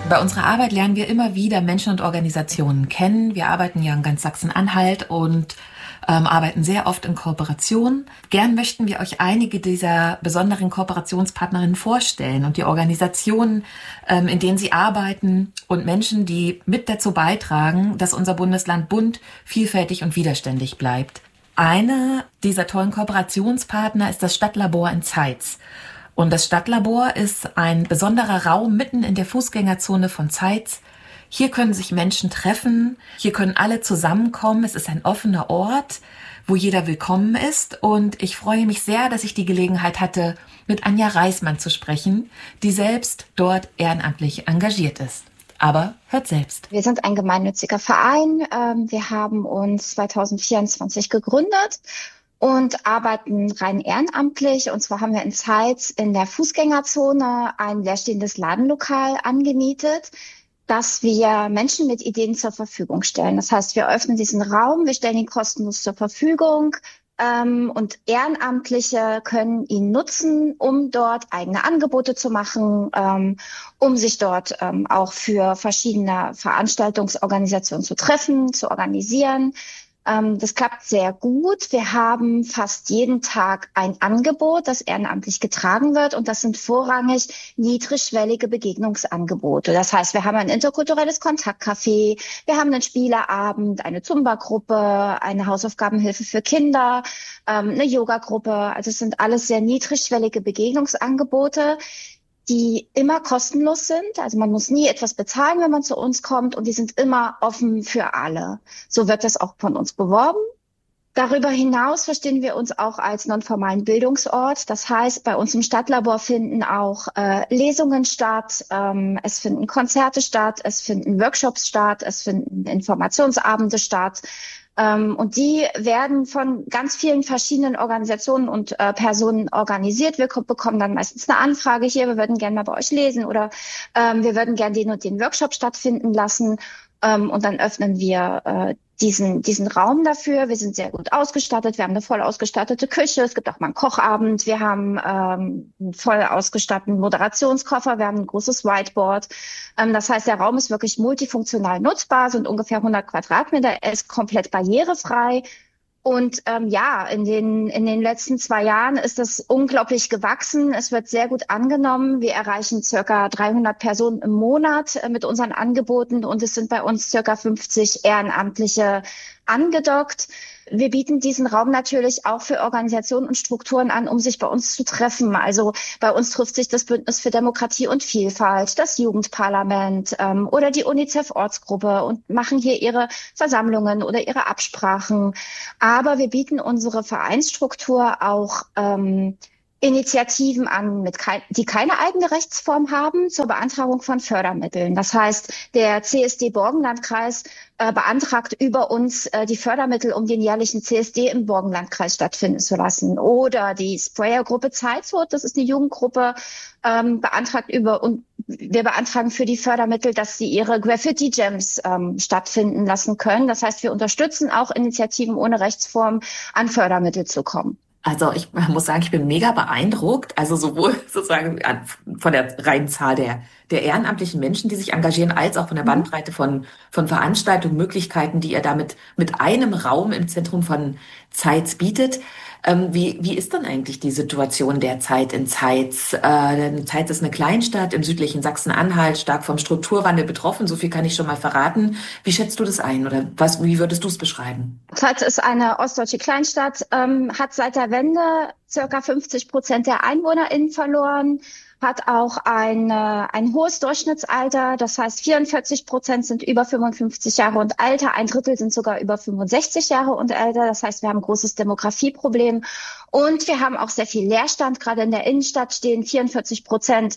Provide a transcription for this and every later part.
Bei unserer Arbeit lernen wir immer wieder Menschen und Organisationen kennen. Wir arbeiten ja in ganz Sachsen-Anhalt und arbeiten sehr oft in Kooperation. Gern möchten wir euch einige dieser besonderen Kooperationspartnerinnen vorstellen und die Organisationen, in denen sie arbeiten und Menschen, die mit dazu beitragen, dass unser Bundesland bunt, vielfältig und widerständig bleibt. Eine dieser tollen Kooperationspartner ist das Stadtlabor in Zeitz. Und das Stadtlabor ist ein besonderer Raum mitten in der Fußgängerzone von Zeitz. Hier können sich Menschen treffen, hier können alle zusammenkommen. Es ist ein offener Ort, wo jeder willkommen ist. Und ich freue mich sehr, dass ich die Gelegenheit hatte, mit Anja Reismann zu sprechen, die selbst dort ehrenamtlich engagiert ist. Aber hört selbst. Wir sind ein gemeinnütziger Verein. Wir haben uns 2024 gegründet und arbeiten rein ehrenamtlich. Und zwar haben wir in Zeitz in der Fußgängerzone ein leerstehendes Ladenlokal angemietet, dass wir Menschen mit Ideen zur Verfügung stellen. Das heißt, wir öffnen diesen Raum, wir stellen ihn kostenlos zur Verfügung und Ehrenamtliche können ihn nutzen, um dort eigene Angebote zu machen, um sich dort auch für verschiedene Veranstaltungsorganisationen zu treffen, zu organisieren. Das klappt sehr gut. Wir haben fast jeden Tag ein Angebot, das ehrenamtlich getragen wird. Und das sind vorrangig niedrigschwellige Begegnungsangebote. Das heißt, wir haben ein interkulturelles Kontaktcafé, wir haben einen Spieleabend, eine Zumba-Gruppe, eine Hausaufgabenhilfe für Kinder, eine Yoga-Gruppe. Also es sind alles sehr niedrigschwellige Begegnungsangebote, die immer kostenlos sind. Also man muss nie etwas bezahlen, wenn man zu uns kommt, und die sind immer offen für alle. So wird das auch von uns beworben. Darüber hinaus verstehen wir uns auch als nonformalen Bildungsort. Das heißt, bei uns im Stadtlabor finden auch Lesungen statt, es finden Konzerte statt, es finden Workshops statt, es finden Informationsabende statt. Und die werden von ganz vielen verschiedenen Organisationen und Personen organisiert. Wir bekommen dann meistens eine Anfrage hier, wir würden gerne mal bei euch lesen, oder wir würden gerne den und den Workshop stattfinden lassen. Und dann öffnen wir diesen Raum dafür. Wir sind sehr gut ausgestattet. Wir haben eine voll ausgestattete Küche. Es gibt auch mal einen Kochabend. Wir haben einen voll ausgestatteten Moderationskoffer. Wir haben ein großes Whiteboard. Das heißt, der Raum ist wirklich multifunktional nutzbar, sind ungefähr 100 Quadratmeter. Er ist komplett barrierefrei. Und in den letzten 2 Jahren ist das unglaublich gewachsen. Es wird sehr gut angenommen. Wir erreichen circa 300 Personen im Monat mit unseren Angeboten, und es sind bei uns circa 50 Ehrenamtliche angedockt. Wir bieten diesen Raum natürlich auch für Organisationen und Strukturen an, um sich bei uns zu treffen. Also bei uns trifft sich das Bündnis für Demokratie und Vielfalt, das Jugendparlament oder die UNICEF-Ortsgruppe und machen hier ihre Versammlungen oder ihre Absprachen. Aber wir bieten unsere Vereinsstruktur auch Initiativen an, die keine eigene Rechtsform haben, zur Beantragung von Fördermitteln. Das heißt, der CSD Borkenlandkreis beantragt über uns die Fördermittel, um den jährlichen CSD im Borkenlandkreis stattfinden zu lassen. Oder die Sprayer-Gruppe Zeitshut, das ist eine Jugendgruppe, beantragt und wir beantragen für die Fördermittel, dass sie ihre Graffiti-Jams stattfinden lassen können. Das heißt, wir unterstützen auch Initiativen ohne Rechtsform, an Fördermittel zu kommen. Also ich muss sagen, ich bin mega beeindruckt, also sowohl sozusagen von der reinen Zahl der ehrenamtlichen Menschen, die sich engagieren, als auch von der Bandbreite von Veranstaltungen, Möglichkeiten, die ihr damit mit einem Raum im Zentrum von Zeitz bietet. Wie ist dann eigentlich die Situation derzeit in Zeitz? Denn Zeitz ist eine Kleinstadt im südlichen Sachsen-Anhalt, stark vom Strukturwandel betroffen, so viel kann ich schon mal verraten. Wie schätzt du das ein, oder wie würdest du es beschreiben? Zeitz ist eine ostdeutsche Kleinstadt, hat seit der Wende circa 50% der EinwohnerInnen verloren, hat auch ein hohes Durchschnittsalter. Das heißt, 44% sind über 55 Jahre und älter, 1/3 sind sogar über 65 Jahre und älter. Das heißt, wir haben ein großes Demografieproblem und wir haben auch sehr viel Leerstand. Gerade in der Innenstadt stehen 44%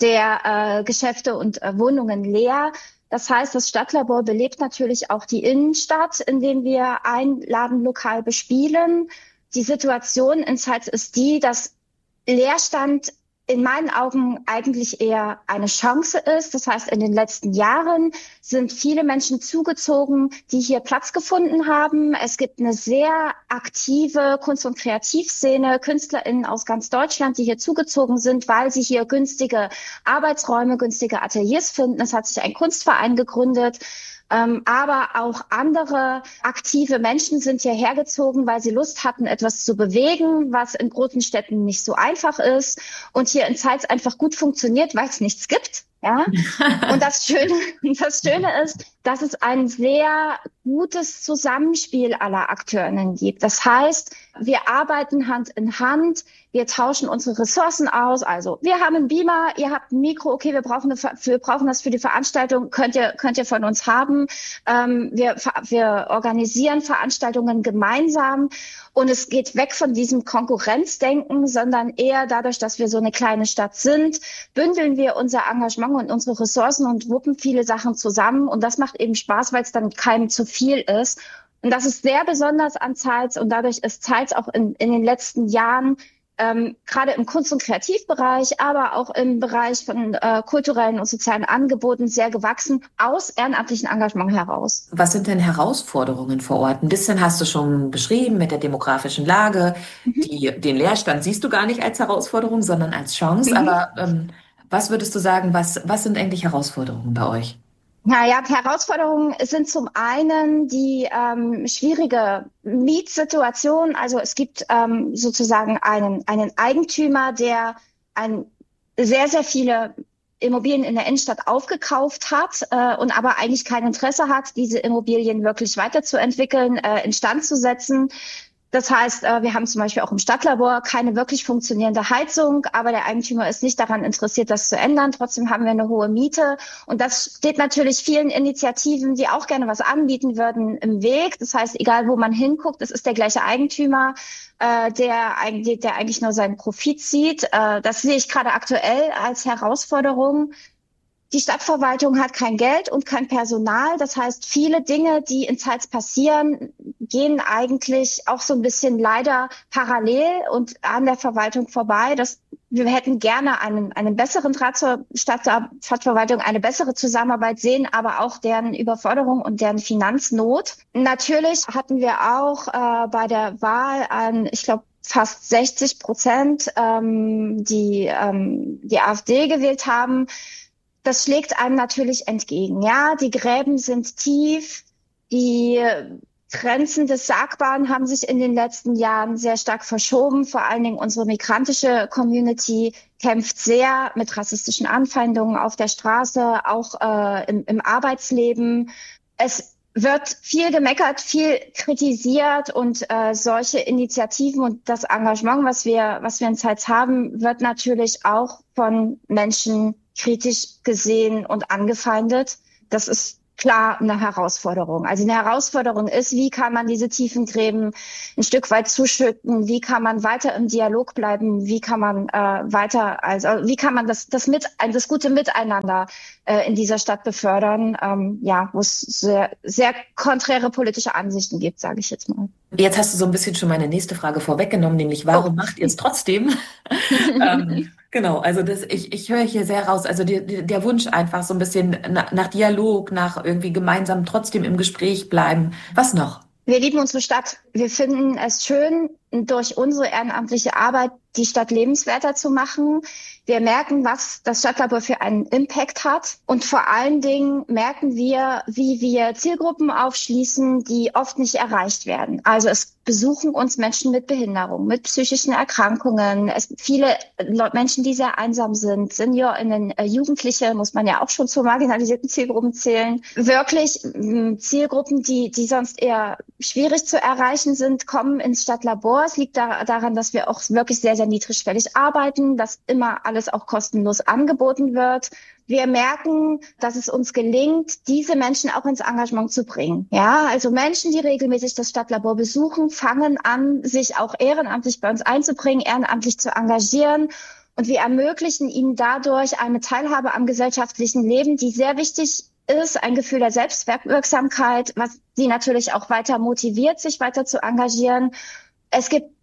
der Geschäfte und Wohnungen leer. Das heißt, das Stadtlabor belebt natürlich auch die Innenstadt, indem wir ein Ladenlokal bespielen. Die Situation in Zeitz ist die, dass Leerstand in meinen Augen eigentlich eher eine Chance ist. Das heißt, in den letzten Jahren sind viele Menschen zugezogen, die hier Platz gefunden haben. Es gibt eine sehr aktive Kunst- und Kreativszene, KünstlerInnen aus ganz Deutschland, die hier zugezogen sind, weil sie hier günstige Arbeitsräume, günstige Ateliers finden. Es hat sich ein Kunstverein gegründet. Aber auch andere aktive Menschen sind hierher gezogen, weil sie Lust hatten, etwas zu bewegen, was in großen Städten nicht so einfach ist und hier in Zeitz einfach gut funktioniert, weil es nichts gibt. Ja, und das Schöne ist, dass es ein sehr gutes Zusammenspiel aller AkteurInnen gibt. Das heißt, wir arbeiten Hand in Hand, wir tauschen unsere Ressourcen aus. Also, wir haben einen Beamer, ihr habt ein Mikro, okay, wir brauchen das für die Veranstaltung, könnt ihr von uns haben. Wir organisieren Veranstaltungen gemeinsam. Und es geht weg von diesem Konkurrenzdenken, sondern eher dadurch, dass wir so eine kleine Stadt sind, bündeln wir unser Engagement und unsere Ressourcen und wuppen viele Sachen zusammen. Und das macht eben Spaß, weil es dann keinem zu viel ist. Und das ist sehr besonders an Zeitz. Und dadurch ist Zeitz auch in den letzten Jahren gerade im Kunst- und Kreativbereich, aber auch im Bereich von kulturellen und sozialen Angeboten sehr gewachsen, aus ehrenamtlichem Engagement heraus. Was sind denn Herausforderungen vor Ort? Ein bisschen hast du schon beschrieben mit der demografischen Lage. Den Leerstand siehst du gar nicht als Herausforderung, sondern als Chance. Aber was würdest du sagen, was sind eigentlich Herausforderungen bei euch? Naja, Herausforderungen sind zum einen die schwierige Mietsituation. Also es gibt sozusagen einen Eigentümer, der sehr, sehr viele Immobilien in der Innenstadt aufgekauft hat und aber eigentlich kein Interesse hat, diese Immobilien wirklich weiterzuentwickeln, instand zu setzen. Das heißt, wir haben zum Beispiel auch im Stadtlabor keine wirklich funktionierende Heizung, aber der Eigentümer ist nicht daran interessiert, das zu ändern. Trotzdem haben wir eine hohe Miete. Und das steht natürlich vielen Initiativen, die auch gerne was anbieten würden, im Weg. Das heißt, egal wo man hinguckt, es ist der gleiche Eigentümer, der eigentlich nur seinen Profit sieht. Das sehe ich gerade aktuell als Herausforderung. Die Stadtverwaltung hat kein Geld und kein Personal. Das heißt, viele Dinge, die in Zeitz passieren, gehen eigentlich auch so ein bisschen leider parallel und an der Verwaltung vorbei. Wir hätten gerne einen besseren Draht zur Stadtverwaltung, eine bessere Zusammenarbeit sehen, aber auch deren Überforderung und deren Finanznot. Natürlich hatten wir auch bei der Wahl ich glaube, fast 60%, die AfD gewählt haben. Das schlägt einem natürlich entgegen. Ja, die Gräben sind tief, die Grenzen des Sagbaren haben sich in den letzten Jahren sehr stark verschoben. Vor allen Dingen unsere migrantische Community kämpft sehr mit rassistischen Anfeindungen auf der Straße, auch im Arbeitsleben. Es wird viel gemeckert, viel kritisiert und solche Initiativen und das Engagement, was wir in Zeitz haben, wird natürlich auch von Menschen kritisch gesehen und angefeindet. Das ist klar eine Herausforderung. Also eine Herausforderung ist, wie kann man diese tiefen Gräben ein Stück weit zuschütten? Wie kann man weiter im Dialog bleiben? Wie kann man wie kann man das gute Miteinander in dieser Stadt befördern? Wo es sehr, sehr konträre politische Ansichten gibt, sage ich jetzt mal. Jetzt hast du so ein bisschen schon meine nächste Frage vorweggenommen, nämlich warum macht ihr es trotzdem? Genau, also ich höre hier sehr raus, also der Wunsch einfach so ein bisschen nach Dialog, nach irgendwie gemeinsam trotzdem im Gespräch bleiben. Was noch? Wir lieben unsere Stadt. Wir finden es schön, durch unsere ehrenamtliche Arbeit die Stadt lebenswerter zu machen. Wir merken, was das Stadtlabor für einen Impact hat. Und vor allen Dingen merken wir, wie wir Zielgruppen aufschließen, die oft nicht erreicht werden. Also es besuchen uns Menschen mit Behinderung, mit psychischen Erkrankungen. Es gibt viele Menschen, die sehr einsam sind. SeniorInnen, Jugendliche muss man ja auch schon zu marginalisierten Zielgruppen zählen. Wirklich Zielgruppen, die sonst eher schwierig zu erreichen sind, kommen ins Stadtlabor. Es liegt daran, dass wir auch wirklich sehr, sehr niedrigschwellig arbeiten, dass immer alles auch kostenlos angeboten wird. Wir merken, dass es uns gelingt, diese Menschen auch ins Engagement zu bringen. Ja, also Menschen, die regelmäßig das Stadtlabor besuchen, fangen an, sich auch ehrenamtlich bei uns einzubringen, ehrenamtlich zu engagieren. Und wir ermöglichen ihnen dadurch eine Teilhabe am gesellschaftlichen Leben, die sehr wichtig ist, ein Gefühl der Selbstwirksamkeit, was sie natürlich auch weiter motiviert, sich weiter zu engagieren. Es gibt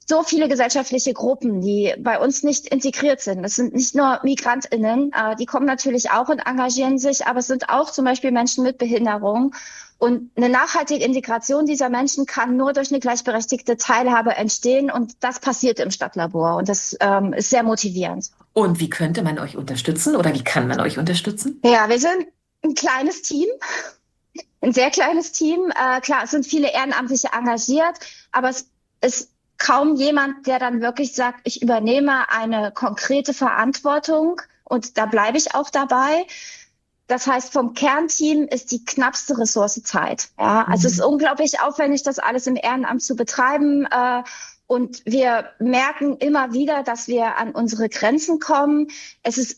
so viele gesellschaftliche Gruppen, die bei uns nicht integriert sind. Das sind nicht nur MigrantInnen, die kommen natürlich auch und engagieren sich, aber es sind auch zum Beispiel Menschen mit Behinderung. Und eine nachhaltige Integration dieser Menschen kann nur durch eine gleichberechtigte Teilhabe entstehen. Und das passiert im Stadtlabor. Und das ist sehr motivierend. Und wie könnte man euch unterstützen oder wie kann man euch unterstützen? Ja, wir sind ein kleines Team, ein sehr kleines Team. Klar, es sind viele Ehrenamtliche engagiert, aber es ist kaum jemand, der dann wirklich sagt, ich übernehme eine konkrete Verantwortung und da bleibe ich auch dabei. Das heißt, vom Kernteam ist die knappste Ressource Zeit. Ja, also es ist unglaublich aufwendig, das alles im Ehrenamt zu betreiben. Und wir merken immer wieder, dass wir an unsere Grenzen kommen. Es sind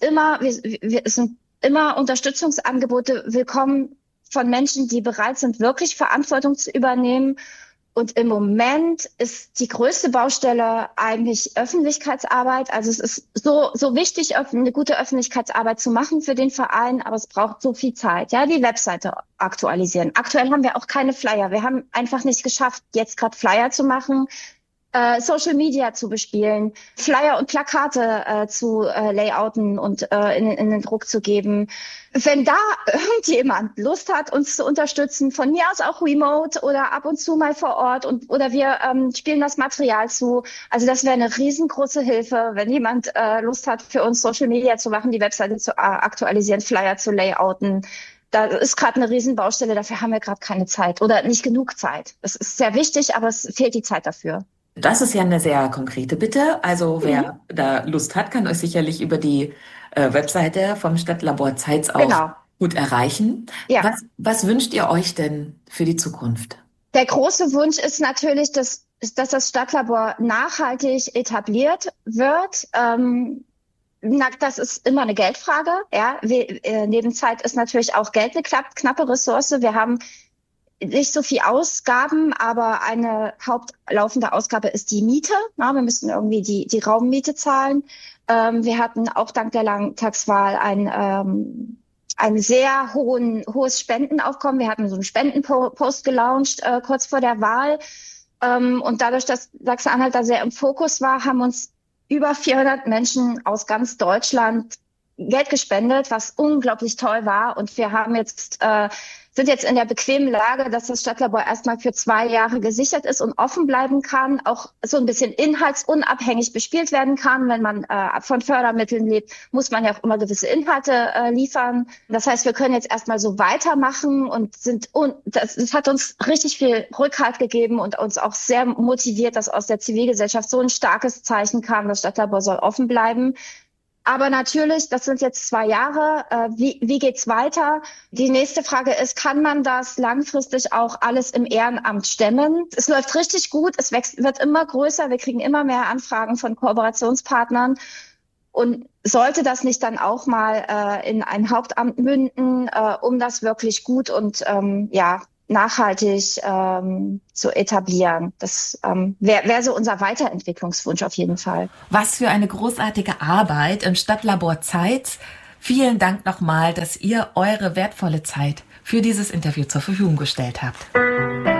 immer Unterstützungsangebote willkommen von Menschen, die bereit sind, wirklich Verantwortung zu übernehmen. Und im Moment ist die größte Baustelle eigentlich Öffentlichkeitsarbeit. Also es ist so wichtig, eine gute Öffentlichkeitsarbeit zu machen für den Verein, aber es braucht so viel Zeit. Ja, die Webseite aktualisieren. Aktuell haben wir auch keine Flyer. Wir haben einfach nicht geschafft, jetzt gerade Flyer zu machen. Social Media zu bespielen, Flyer und Plakate zu layouten und in den Druck zu geben. Wenn da irgendjemand Lust hat, uns zu unterstützen, von mir aus auch remote oder ab und zu mal vor Ort oder wir spielen das Material zu. Also das wäre eine riesengroße Hilfe, wenn jemand Lust hat, für uns Social Media zu machen, die Webseite zu aktualisieren, Flyer zu layouten. Da ist gerade eine Riesenbaustelle, dafür haben wir gerade keine Zeit oder nicht genug Zeit. Es ist sehr wichtig, aber es fehlt die Zeit dafür. Das ist ja eine sehr konkrete Bitte. Also wer da Lust hat, kann euch sicherlich über die Webseite vom Stadtlabor Zeitz auch gut erreichen. Ja. Was wünscht ihr euch denn für die Zukunft? Der große Wunsch ist natürlich, dass das Stadtlabor nachhaltig etabliert wird. Das ist immer eine Geldfrage. Ja, neben Zeit ist natürlich auch Geld eine knappe Ressource. Wir haben nicht so viel Ausgaben, aber eine hauptlaufende Ausgabe ist die Miete. Ja, wir müssen irgendwie die Raummiete zahlen. Wir hatten auch dank der Landtagswahl ein sehr hohes Spendenaufkommen. Wir hatten so einen Spendenpost gelauncht kurz vor der Wahl. Und dadurch, dass Sachsen-Anhalt da sehr im Fokus war, haben uns über 400 Menschen aus ganz Deutschland Geld gespendet, was unglaublich toll war. Und wir haben sind jetzt in der bequemen Lage, dass das Stadtlabor erstmal für 2 Jahre gesichert ist und offen bleiben kann, auch so ein bisschen inhaltsunabhängig bespielt werden kann. Wenn man von Fördermitteln lebt, muss man ja auch immer gewisse Inhalte liefern. Das heißt, wir können jetzt erstmal so weitermachen und das hat uns richtig viel Rückhalt gegeben und uns auch sehr motiviert, dass aus der Zivilgesellschaft so ein starkes Zeichen kam, das Stadtlabor soll offen bleiben. Aber natürlich, das sind jetzt 2 Jahre. Wie geht's weiter? Die nächste Frage ist, kann man das langfristig auch alles im Ehrenamt stemmen? Es läuft richtig gut. Es wird immer größer. Wir kriegen immer mehr Anfragen von Kooperationspartnern. Und sollte das nicht dann auch mal in ein Hauptamt münden, um das wirklich gut und nachhaltig zu etablieren. Das wäre so unser Weiterentwicklungswunsch auf jeden Fall. Was für eine großartige Arbeit im Stadtlabor Zeitz. Vielen Dank nochmal, dass ihr eure wertvolle Zeit für dieses Interview zur Verfügung gestellt habt.